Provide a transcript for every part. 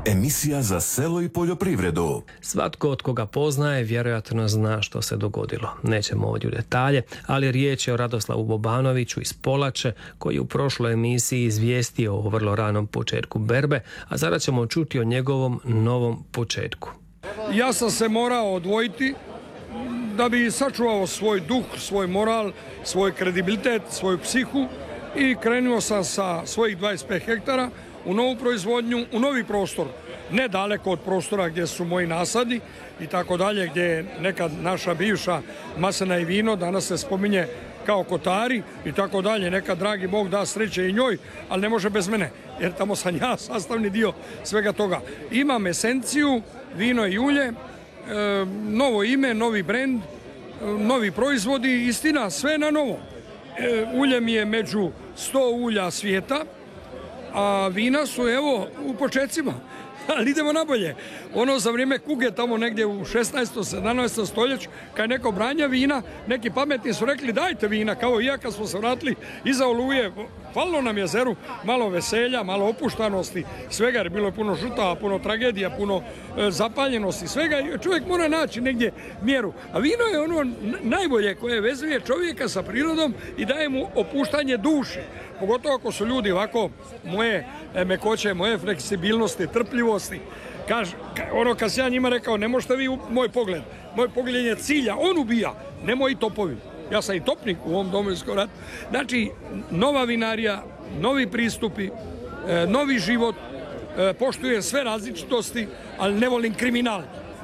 Emisija za selo i poljoprivredu. Svatko od koga poznaje vjerojatno zna što se dogodilo. Nećemo ovdje u detalje, ali riječ je o Radoslavu Bobanoviću iz Polače, koji je u prošloj emisiji izvijestio o vrlo ranom početku berbe, a sada ćemo čuti o njegovom novom početku. Ja sam se morao odvojiti da bi sačuvao svoj duh, svoj moral, svoj kredibilitet, svoju psihu i krenuo sam sa svojih 25 hektara u novu proizvodnju, u novi prostor, ne daleko od prostora gdje su moji nasadi i tako dalje, gdje je nekad naša bivša maslina i vino, danas se spominje kao kotari i tako dalje. Nekad, dragi Bog, da sreće i njoj, ali ne može bez mene, jer tamo sam ja sastavni dio svega toga. Imam esenciju, vino i ulje, novo ime, novi brend, novi proizvodi, istina, sve na novo. Ulje mi je među 100 ulja svijeta, a vina su evo u počecima, ali idemo nabolje. Ono za vrijeme kuge tamo negdje u 16. 17. stoljeću, kad je neko branja vina, neki pametni su rekli dajte vina, kao i ja kad smo se vratili iza Oluje, falilo nam jezeru malo veselja, malo opuštanosti, svega, jer bilo je puno žrtava, puno tragedija, puno zapaljenosti, svega, i čovjek mora naći negdje mjeru. A vino je ono najbolje koje vezuje čovjeka sa prirodom i daje mu opuštanje duše. Pogotovo ako su ljudi ovako moje mekoće, moje fleksibilnosti, trpljivosti. Ono kad sam ja njima rekao, ne možete vi moj pogled je cilja, on ubija, ne moji topovi. Ja sam i topnik u ovom Domovinskom ratu. Znači, nova vinarija, novi pristupi, novi život, poštujem sve različitosti, ali ne volim kriminal.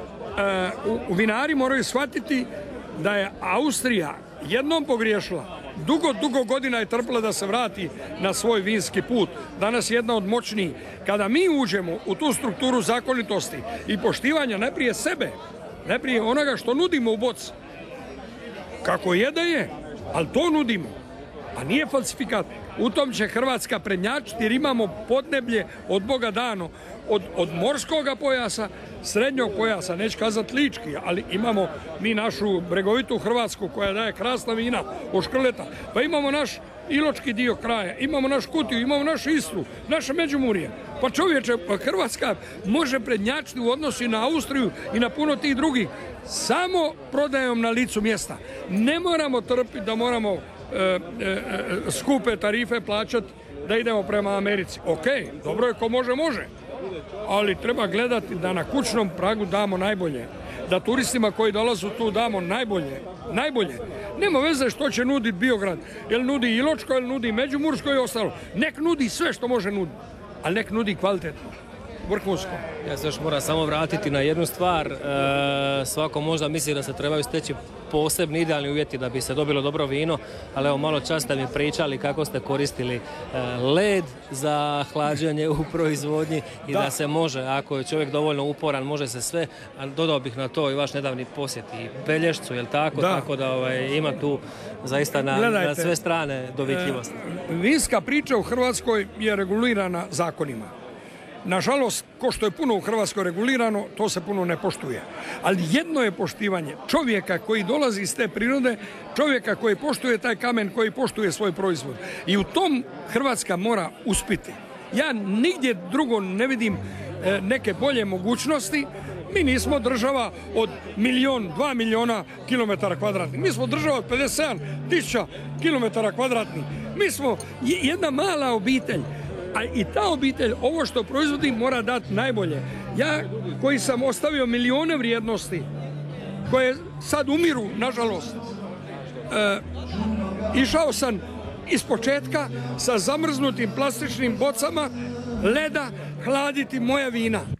Vinari moraju shvatiti da je Austrija jednom pogriješila. Dugo godina je trpila da se vrati na svoj vinski put. Danas je jedna od moćnijih. Kada mi uđemo u tu strukturu zakonitosti i poštivanja najprije sebe, najprije onoga što nudimo u boci, kako je da je, ali to nudimo, a nije falsifikat. U tom će Hrvatska prednjačiti jer imamo podneblje od Boga dano, od morskoga pojasa, srednjog pojasa, neću kazati lički, ali imamo mi našu bregovitu Hrvatsku koja daje krasna vina od Škrleta, pa imamo naš iločki dio kraja, imamo naš Kutiju, imamo našu Istru, naše Međimurje. Pa čovječe, Hrvatska može prednjačiti u odnosu i na Austriju i na puno tih drugih, samo prodajom na licu mjesta. Ne moramo trpiti da moramo skupe tarife plaćati da idemo prema Americi. Ok, dobro je, ko može, ali treba gledati da na kućnom pragu damo najbolje, da turistima koji dolazu tu damo najbolje. Nema veze što će nuditi Biograd, jel nudi Iločko, jel nudi Međimursko i ostalo. Nek nudi sve što može nuditi, ali nek nudi kvalitetno, vrhunsko. Ja se još moram samo vratiti na jednu stvar. Svako možda misli da se trebaju steći posebni idealni uvjeti da bi se dobilo dobro vino, ali evo malo čas ste mi pričali kako ste koristili led za hlađenje u proizvodnji i da se može, ako je čovjek dovoljno uporan, može se sve, a dodao bih na to i vaš nedavni posjet i Pelješcu, jel tako? Tako da ima tu zaista na sve strane dovitljivost. Vinska priča u Hrvatskoj je regulirana zakonima. Nažalost, ko što je puno u Hrvatskoj regulirano, to se puno ne poštuje. Ali jedno je poštivanje čovjeka koji dolazi iz te prirode, čovjeka koji poštuje taj kamen, koji poštuje svoj proizvod. I u tom Hrvatska mora uspjeti. Ja nigdje drugo ne vidim neke bolje mogućnosti. Mi nismo država od 2 milijuna kilometara kvadratnih. Mi smo država od 57.000 kilometara kvadratnih. Mi smo jedna mala obitelj. A i ta obitelj, ovo što proizvodi, mora dati najbolje. Ja, koji sam ostavio milijone vrijednosti, koje sad umiru, nažalost, išao sam iz početka sa zamrznutim plastičnim bocama leda hladiti moja vina.